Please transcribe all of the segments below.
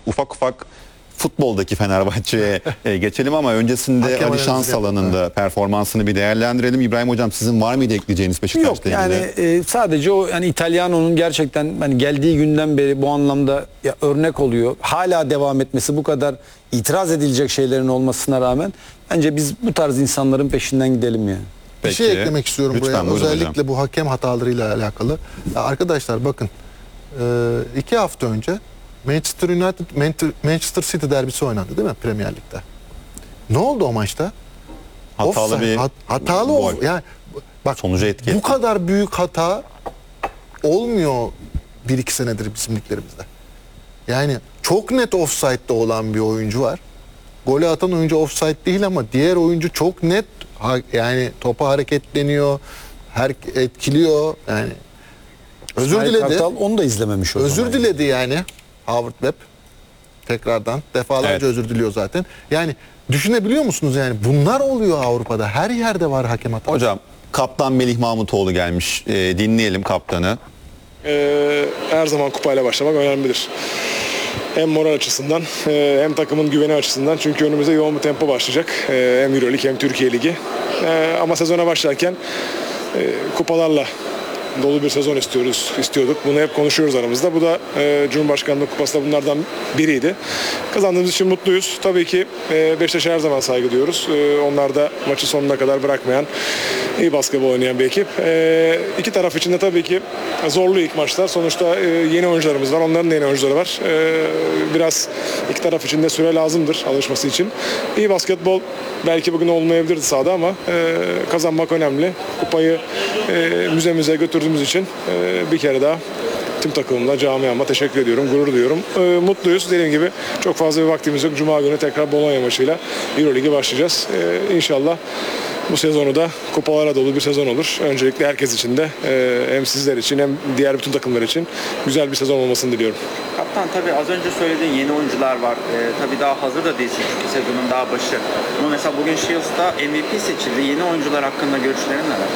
ufak ufak futboldaki Fenerbahçe'ye geçelim ama öncesinde Hakem Ali Şansalan'ın da performansını bir değerlendirelim. İbrahim Hocam, sizin var mıydı ekleyeceğiniz Beşiktaş'la Yok ilgili? yani sadece o yani İtalyano'nun gerçekten hani geldiği günden beri bu anlamda ya örnek oluyor. Hala devam etmesi, bu kadar itiraz edilecek şeylerin olmasına rağmen bence biz bu tarz insanların peşinden gidelim yani. Bir şey eklemek istiyorum Lütfen, buraya. buyurun Özellikle hocam. bu hakem hatalarıyla alakalı. Ya arkadaşlar bakın 2 hafta önce Manchester City derbisi oynandı değil mi Premier Lig'de? Ne oldu o maçta? Hatalı Offside, bir hatalı gol. yani bak Sonucu etki bu etti. kadar büyük hata olmuyor 1-2 senedir bizim liglerimizde. Yani çok net offside'de olan bir oyuncu var. Golü atan oyuncu offside değil ama diğer oyuncu çok net yani topa hareketleniyor, etkiliyor yani. Özür İsmail diledi. Kartal onu da izlememiş o Özür zaman. diledi yani Howard Webb. Tekrardan defalarca Evet. özür diliyor zaten. Yani düşünebiliyor musunuz yani bunlar oluyor Avrupa'da. Her yerde var hakem hatası. Hocam, kaptan Melih Mahmutoğlu gelmiş. Dinleyelim kaptanı. Her zaman kupayla başlamak önemlidir. Hem moral açısından hem takımın güveni açısından. Çünkü önümüzde yoğun bir tempo başlayacak. Hem Euroleague hem Türkiye Ligi. Ama sezona başlarken kupalarla dolu bir sezon istiyorduk. Bunu hep konuşuyoruz aramızda. Bu da Cumhurbaşkanlığı Kupası da bunlardan biriydi. Kazandığımız için mutluyuz. Tabii ki Beşiktaş'a her zaman saygı duyuyoruz. Onlar da maçı sonuna kadar bırakmayan, iyi basketbol oynayan bir ekip. İki taraf için de tabii ki zorlu ilk maçlar. Sonuçta yeni oyuncularımız var. Onların da yeni oyuncuları var. Biraz iki taraf için de süre lazımdır alışması için. İyi basketbol belki bugün olmayabilirdi sahada ama kazanmak önemli. Kupayı müzemize götürdüğümüz için bir kere daha tüm takımımla, camiama teşekkür ediyorum, gurur duyuyorum. Mutluyuz. Dediğim gibi çok fazla bir vaktimiz yok. Cuma günü tekrar Bologna maçıyla Euroleague'e başlayacağız. İnşallah bu sezonu da kupalara dolu bir sezon olur. Öncelikle herkes için de hem sizler için hem diğer bütün takımlar için güzel bir sezon olmasını diliyorum. Kaptan, tabii az önce söylediğin yeni oyuncular var. Tabii daha hazır da değilsin çünkü sezonun daha başı. Ama mesela bugün Shields'ta MVP seçildi. Yeni oyuncular hakkında görüşlerin neler?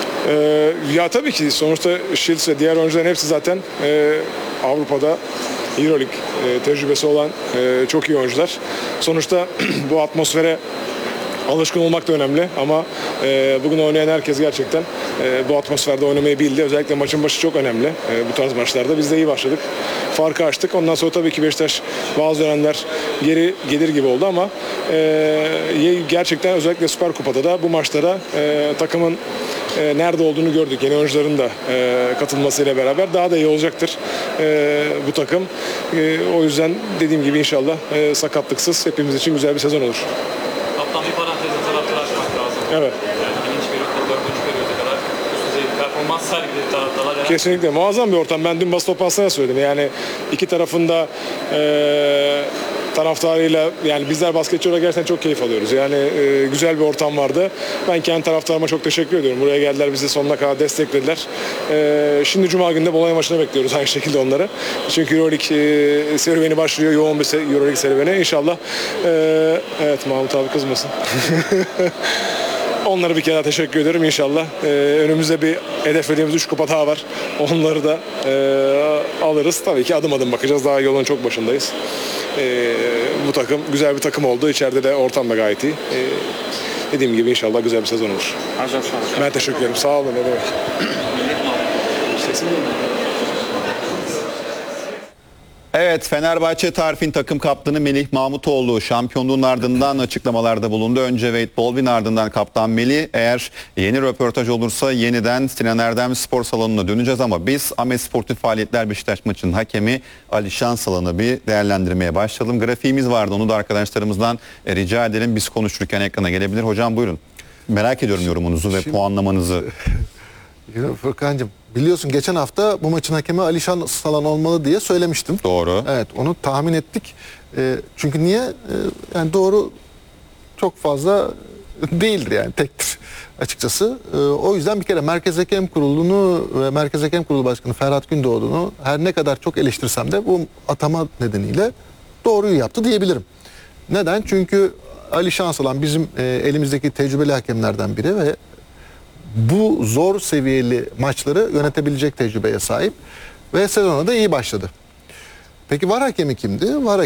Ya tabii ki sonuçta Shields ve diğer oyuncuların hepsi zaten Avrupa'da Euroleague tecrübesi olan çok iyi oyuncular. Sonuçta bu atmosfere alışkın olmak da önemli ama bugün oynayan herkes gerçekten bu atmosferde oynamayı bildi. Özellikle maçın başı çok önemli bu tarz maçlarda. Biz de iyi başladık. Farkı açtık. Ondan sonra tabii ki Beşiktaş bazı dönemler geri gelir gibi oldu ama gerçekten özellikle Süper Kupa'da da bu maçlara takımın nerede olduğunu gördük. Yeni oyuncuların da katılmasıyla beraber daha da iyi olacaktır bu takım. O yüzden dediğim gibi inşallah sakatlıksız hepimiz için güzel bir sezon olur. Kaptan, bir parantezi taraftarı açmak lazım. Evet. Yani birinci periyotta, dördüncü periyoda kadar üst düzey bir performans sergiledi taraftarlar. Yani Kesinlikle muazzam bir ortam. Ben dün basın toplantısında söyledim. Yani iki tarafında taraftarıyla, yani bizler basketçi olarak gerçekten çok keyif alıyoruz. Yani güzel bir ortam vardı. Ben kendi taraftarıma çok teşekkür ediyorum. Buraya geldiler, bizi sonuna kadar desteklediler. Şimdi Cuma günü de Bologna maçına bekliyoruz aynı şekilde onları. Çünkü Euroleague serüveni başlıyor. Yoğun bir Euroleague serüveni. İnşallah. Evet, Mahmut abi kızmasın. Onlara bir kere daha teşekkür ederim. İnşallah önümüzde bir hedeflediğimiz 3 kupa daha var. Onları da alırız. Tabii ki adım adım bakacağız. Daha yolun çok başındayız. Bu takım güzel bir takım oldu. İçeride de ortam da gayet iyi. Dediğim gibi inşallah güzel bir sezon olur. Ben teşekkür ederim. Sağ olun. Ne demek. Evet, Fenerbahçe Tarif'in takım kaptanı Melih Mahmutoğlu şampiyonluğun ardından açıklamalarda bulundu. Önce Wade Baldwin, ardından kaptan Melih. Eğer yeni röportaj olursa yeniden Sinan Erdem Spor Salonu'na döneceğiz ama biz Ahmet Sportif Faaliyetler Beşiktaş maçının hakemi Ali Şansalan'ı bir değerlendirmeye başlayalım. Grafiğimiz vardı, onu da arkadaşlarımızdan rica edelim. Biz konuşurken ekrana gelebilir. Hocam buyurun. Merak ediyorum yorumunuzu ve puanlamanızı. Furkan'cığım biliyorsun geçen hafta bu maçın hakemi Ali Şansalan olmalı diye söylemiştim. Doğru. Evet, onu tahmin ettik. Çünkü niye? Yani doğru çok fazla değildir, yani tektir açıkçası. O yüzden bir kere Merkez Hakem Kurulu'nu ve Merkez Hakem Kurulu Başkanı Ferhat Gündoğdu'nu her ne kadar çok eleştirsem de bu atama nedeniyle doğruyu yaptı diyebilirim. Neden? Çünkü Ali Şansalan bizim elimizdeki tecrübeli hakemlerden biri ve bu zor seviyeli maçları yönetebilecek tecrübeye sahip ve sezona da iyi başladı. Peki VAR hakemi kimdi? VAR